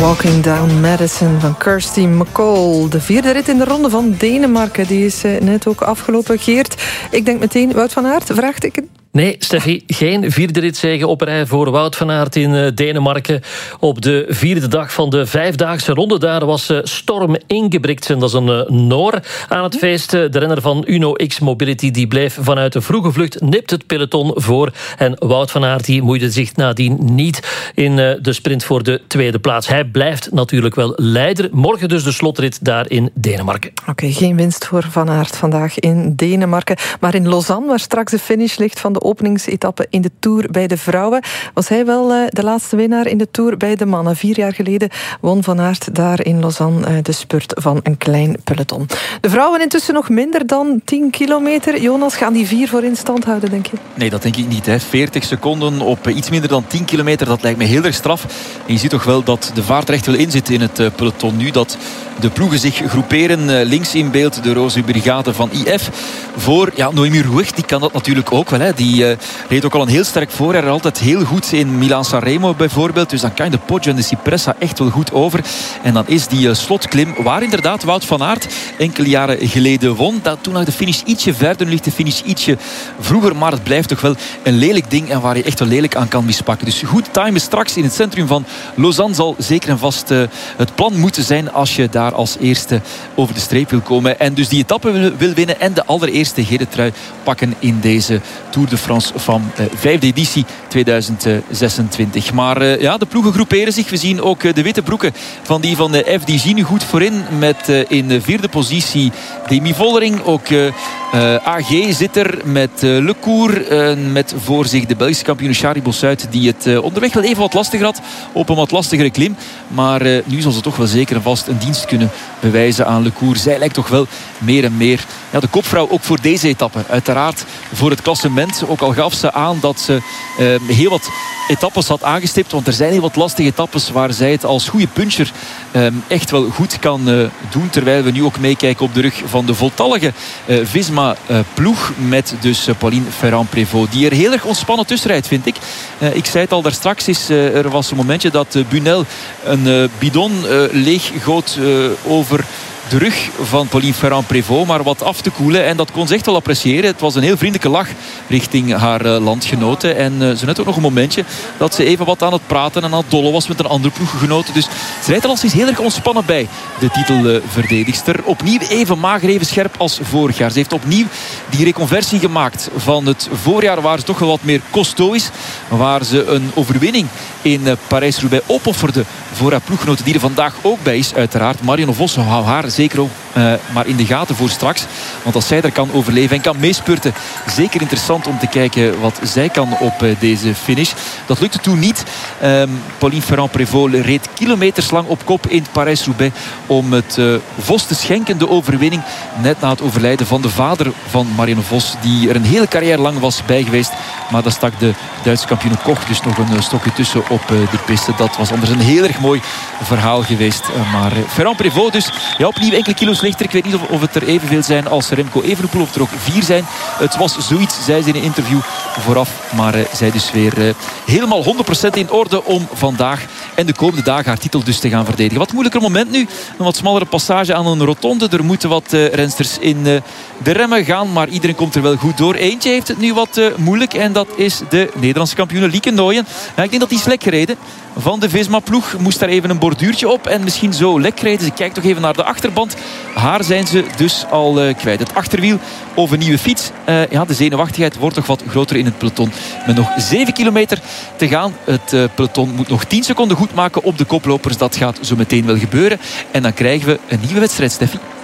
Walking Down Madison van Kirsty MacColl. De vierde rit in de ronde van Denemarken. Die is net ook afgelopen. Geert, ik denk meteen Wout van Aert, vraagteken? Nee, Steffi, geen vierde ritzege op rij voor Wout van Aert in Denemarken. Op de vierde dag van de vijfdaagse ronde daar was Storm Ingebrigtsen. Dat is een Noor aan het feest. De renner van Uno X Mobility die bleef vanuit de vroege vlucht nipt het peloton voor. En Wout van Aert die moeide zich nadien niet in de sprint voor de tweede plaats. Hij blijft natuurlijk wel leider. Morgen dus de slotrit daar in Denemarken. Oké, geen winst voor Van Aert vandaag in Denemarken. Maar in Lausanne, waar straks de finish ligt van de openingsetappe in de Tour bij de vrouwen, was hij wel de laatste winnaar in de Tour bij de mannen. 4 jaar geleden won Van Aert daar in Lausanne de spurt van een klein peloton. De vrouwen intussen nog minder dan 10 kilometer. Jonas, gaan die 4 voor in stand houden, denk je? Nee, dat denk ik niet. 40 seconden op iets minder dan 10 kilometer, dat lijkt me heel erg straf. En je ziet toch wel dat de vaart er echt wel in zit in het peloton. Nu dat de ploegen zich groeperen. Links in beeld de roze brigade van IF. Voor Noemi Ruig, die kan dat natuurlijk ook wel. Hè. Die reed ook al een heel sterk voor. Hij reed altijd heel goed in Milaan-Sanremo bijvoorbeeld. Dus dan kan je de Poggio en de Cipressa echt wel goed over. En dan is die slotklim, waar inderdaad Wout van Aert enkele jaren geleden won. Toen lag de finish ietsje verder. Nu ligt de finish ietsje vroeger. Maar het blijft toch wel een lelijk ding. En waar je echt wel lelijk aan kan mispakken. Dus goed timen straks in het centrum van Lausanne zal zeker en vast het plan moeten zijn als je daar als eerste over de streep wil komen. En dus die etappe wil winnen en de allereerste gele trui pakken in deze Tour de France van 5e editie 2026. Maar de ploegen groeperen zich. We zien ook de witte broeken van die van de FDG nu goed voorin. Met in de 4e positie Demi Vollering. Ook AG zit er met Le Cour. Met voor zich de Belgische kampioen Shari Bossuit. Die het onderweg wel even wat lastiger had. Op een wat lastigere klim. Maar nu zal ze toch wel zeker en vast een dienst kunnen bewijzen aan Le Cour. Zij lijkt toch wel meer en meer de kopvrouw ook voor deze etappe. Uiteraard voor het klassement. Ook al gaf ze aan dat ze heel wat etappes had aangestipt. Want er zijn heel wat lastige etappes waar zij het als goede puncher echt wel goed kan doen. Terwijl we nu ook meekijken op de rug van de voltallige Visma ploeg. Met dus Pauline Ferrand-Prévot. Die er heel erg ontspannen tussen rijdt, vind ik. Ik zei het al daar straks. Er was een momentje dat Bunel een bidon leeggoot over de rug van Pauline Ferrand-Prévot, maar wat af te koelen. En dat kon ze echt wel appreciëren. Het was een heel vriendelijke lach richting haar landgenoten. En ze net ook nog een momentje dat ze even wat aan het praten en aan het dollen was met een andere ploeggenoten. Dus ze rijdt er al steeds heel erg ontspannen bij, de titelverdedigster. Opnieuw even mager, even scherp als vorig jaar. Ze heeft opnieuw die reconversie gemaakt van het voorjaar, waar ze toch wel wat meer costaud is. Waar ze een overwinning in Parijs-Roubaix opofferde voor haar ploeggenoten, die er vandaag ook bij is, uiteraard. Marianne Vos, hou haar zeker ook maar in de gaten voor straks. Want als zij er kan overleven en kan meespurten, zeker interessant om te kijken wat zij kan op deze finish. Dat lukte toen niet. Pauline Ferrand-Prévot reed kilometers lang op kop in Parijs-Roubaix om het Vos te schenken, de overwinning. Net na het overlijden van de vader van Marianne Vos, die er een hele carrière lang was bij geweest. Maar daar stak de Duitse kampioen Koch dus nog een stokje tussen op de piste. Dat was anders een heel erg mooi verhaal geweest. Maar Ferrand-Prévot dus opnieuw enkele kilo's lichter. Ik weet niet of het er evenveel zijn als Remco Evenepoel, of er ook 4 zijn. Het was zoiets, zei ze in een interview vooraf. Maar zij dus weer helemaal 100% in orde om vandaag en de komende dagen haar titel dus te gaan verdedigen. Wat moeilijker moment nu. Een wat smallere passage aan een rotonde. Er moeten wat rensters in de remmen gaan, maar iedereen komt er wel goed door. Eentje heeft het nu wat moeilijk en dat is de Nederlandse kampioene Lieke Nooyen. Ik denk dat die is lek gereden van de Visma-ploeg. Moest daar even een borduurtje op en misschien zo lek rijden. Ze kijkt toch even naar de achterband. Haar zijn ze dus al kwijt. Het achterwiel of een nieuwe fiets. De zenuwachtigheid wordt toch wat groter in het peloton. Met nog 7 kilometer te gaan. Het peloton moet nog 10 seconden goed maken op de koplopers. Dat gaat zo meteen wel gebeuren. En dan krijgen we een nieuwe wedstrijd, Steffi.